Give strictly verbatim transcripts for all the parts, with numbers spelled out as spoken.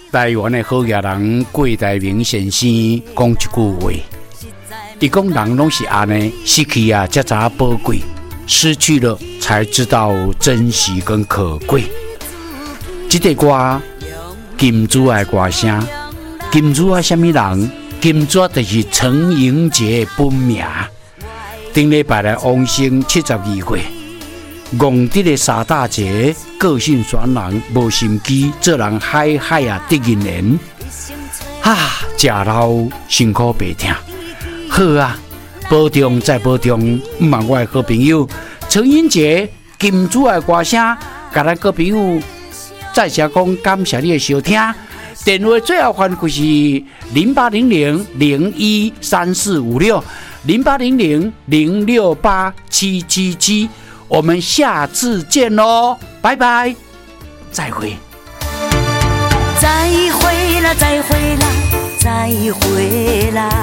台湾的好野人郭台铭先生讲一句话，他讲人拢是安尼，失去啊才知道宝贵，失去了才知道珍惜跟可贵。这个歌金主的歌声，金主啊什么人？金主就是陈盈杰本名。顶礼拜来往生七十二岁，憨直的沙大姐，个性爽人，无心机，做人海海啊得人缘。啊，食老辛苦白听。好啊，保重再保重，毋茫我的好朋友陈英杰金主的歌声，甲咱各朋友再次讲感谢你的收听。电话最后番就是零八零零零一三四五六零八零零零六八七七七，我们下次见喽，拜拜，再会， 再会啦，再会啦，再会啦。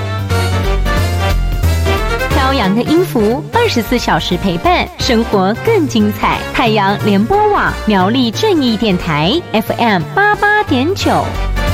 飘扬的音符，二十四小时陪伴，生活更精彩。太阳联播网苗栗正义电台 F M 八八点九。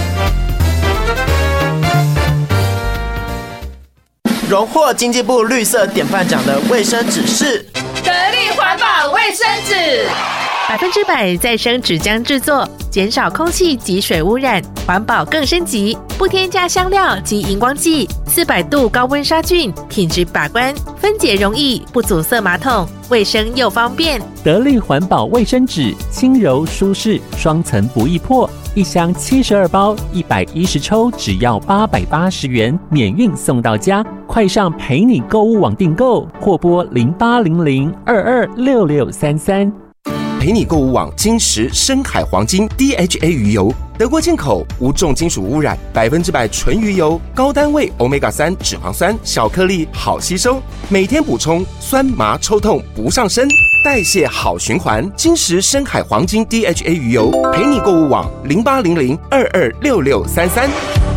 荣获经济部绿色典范奖的卫生纸是得力环保卫生纸， 百分之百再生纸浆制作，减少空气及水污染，环保更升级，不添加香料及荧光剂，四百度高温杀菌，品质把关，分解容易，不阻塞马桶，卫生又方便。 得力环保卫生纸，轻柔舒适，双层不易破，一箱七十二包，一百一十抽，只要八百八十元，免运送到家。快上陪你购物网订购，或拨零八零零二二六六三三。 陪你购物网金石深海黄金 D H A 鱼油，德国进口，无重金属污染，百分之百纯鱼油，高单位 欧米伽三 脂肪酸，小颗粒好吸收，每天补充，酸麻抽痛不上身，代谢好循环。金石深海黄金 D H A 鱼油，陪你购物网零八零零二二六六三三。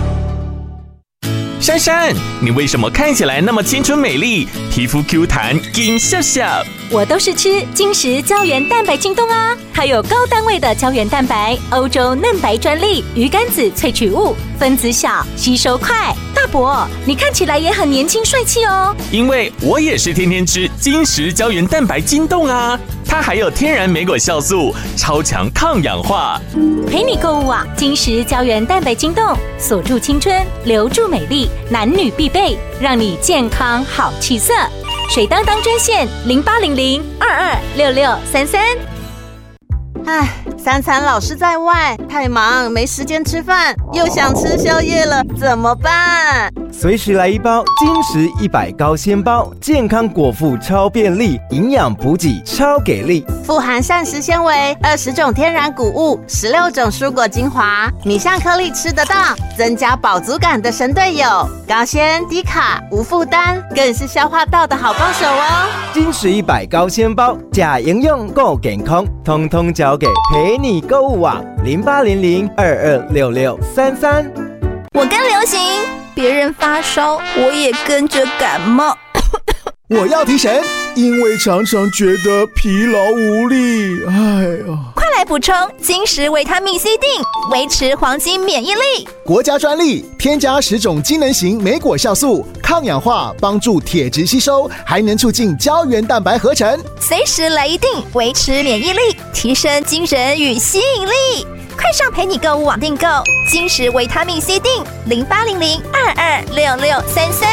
珊珊，你为什么看起来那么青春美丽，皮肤 Q 弹，紧笑笑？ 我都是吃金石胶原蛋白晶冻啊，它有高单位的胶原蛋白，欧洲嫩白专利，鱼肝子萃取物，分子小，吸收快。大伯，你看起来也很年轻帅气哦。 因为我也是天天吃金石胶原蛋白晶冻啊，它还有天然莓果酵素，超强抗氧化。 陪你购物网金石胶原蛋白晶冻，锁住青春，留住美丽，男女必备，让你健康好气色。水当当专线零八零零二二六六三三。 唉，三餐老是在外，太忙没时间吃饭，又想吃宵夜了，怎么办？ 随时来一包金石一百高纤包，健康果腹超便利，营养补给超给力， 富含膳食纤维，二十种天然谷物，十六种蔬果精华，米香颗粒吃得到，增加饱足感的神队友，高纤低卡无负担，更是消化道的好帮手哦。 金石一百高纤包，假营养够健康，通通交给陪你购物网零八零零二二六六三三。 我跟流行，别人发烧，我也跟着感冒。 我要提神，因为常常觉得疲劳无力。哎呀， 快来补充金石维他命 C 锭，维持黄金免疫力。 国家专利，添加十种机能型莓果酵素，抗氧化，帮助铁质吸收，还能促进胶原蛋白合成。 随时来一锭，维持免疫力，提升精神与吸引力。快上陪你购物网订购金石维他命 C 锭，零八零零二二六六三三。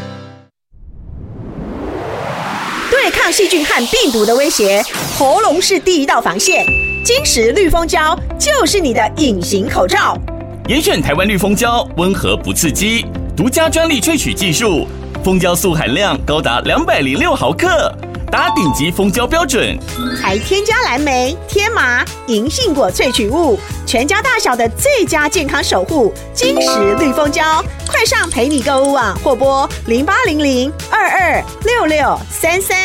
对抗细菌和病毒的威胁，喉咙是第一道防线。金石绿蜂胶就是你的隐形口罩。 严选台湾绿蜂胶，温和不刺激，独家专利萃取技术，蜂胶素含量高达两百零六毫克，达顶级蜂胶标准， 还添加蓝莓、天麻、银杏果萃取物，全家大小的最佳健康守护。金石绿蜂胶，快上陪你购物网或拨零八零零二二六六三三。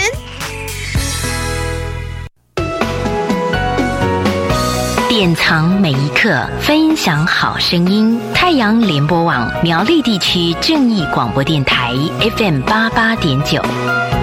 典藏每一刻，分享好声音。太阳联播网苗栗地区正义广播电台 F M 八八点九。